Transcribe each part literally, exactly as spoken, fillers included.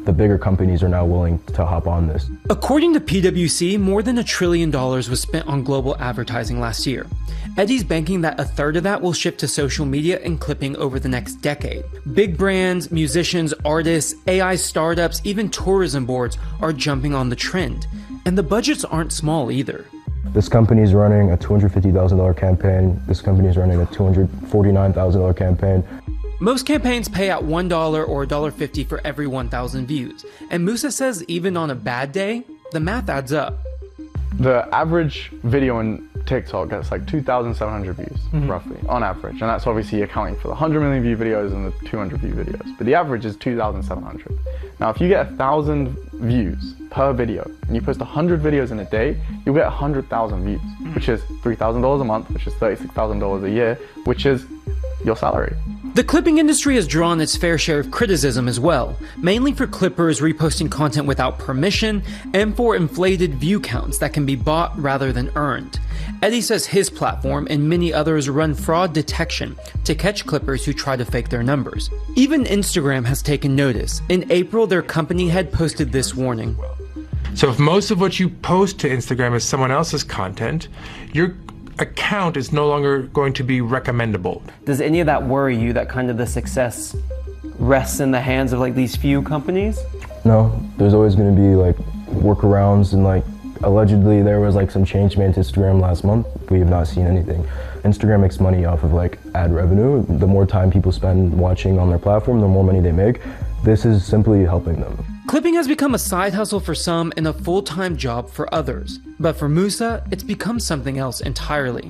the bigger companies are now willing to hop on this. According to P W C, more than a trillion dollars was spent on global advertising last year. Eddie's banking that a third of that will shift to social media and clipping over the next decade. Big brands, musicians, artists, A I startups, even tourism boards are jumping on the trend. And the budgets aren't small either. This company is running a two hundred fifty thousand dollars campaign. This company is running a two hundred forty-nine thousand dollars campaign. Most campaigns pay out one dollar or one dollar fifty for every one thousand views. And Musa says even on a bad day, the math adds up. The average video on TikTok gets like two thousand seven hundred views, mm-hmm. roughly, on average. And that's obviously accounting for the one hundred million view videos and the two hundred view videos. But the average is two thousand seven hundred. Now, if you get one thousand views per video and you post one hundred videos in a day, you'll get one hundred thousand views, mm-hmm. which is three thousand dollars a month, which is thirty-six thousand dollars a year, which is your salary. The clipping industry has drawn its fair share of criticism as well, mainly for clippers reposting content without permission and for inflated view counts that can be bought rather than earned. Eddie says his platform and many others run fraud detection to catch clippers who try to fake their numbers. Even Instagram has taken notice. In April, their company had posted this warning. So if most of what you post to Instagram is someone else's content, your account is no longer going to be recommendable. Does any of that worry you, that kind of the success rests in the hands of like these few companies? No, there's always going to be like workarounds, and like allegedly there was like some change made to Instagram last month. We have not seen anything. Instagram makes money off of like ad revenue. The more time people spend watching on their platform, the more money they make. This is simply helping them. Clipping has become a side hustle for some and a full-time job for others. But for Musa, it's become something else entirely.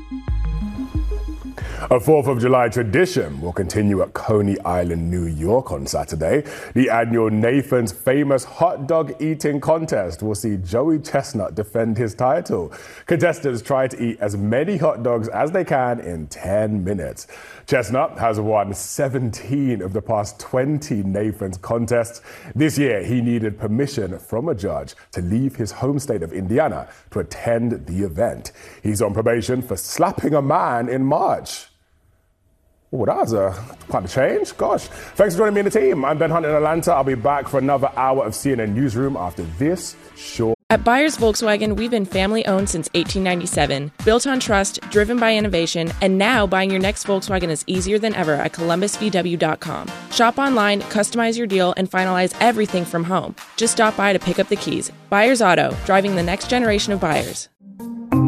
A fourth of July tradition will continue at Coney Island, New York on Saturday. The annual Nathan's Famous Hot Dog Eating Contest will see Joey Chestnut defend his title. Contestants try to eat as many hot dogs as they can in ten minutes. Chestnut has won seventeen of the past twenty Nathan's contests. This year, he needed permission from a judge to leave his home state of Indiana to attend the event. He's on probation for slapping a man in March. Oh, that was a, quite a change. Gosh. Thanks for joining me in the team. I'm Ben Hunt in Atlanta. I'll be back for another hour of C N N Newsroom after this short. At Byers Volkswagen, we've been family-owned since eighteen ninety-seven, built on trust, driven by innovation, and now buying your next Volkswagen is easier than ever at columbus v w dot com. Shop online, customize your deal, and finalize everything from home. Just stop by to pick up the keys. Byers Auto, driving the next generation of buyers.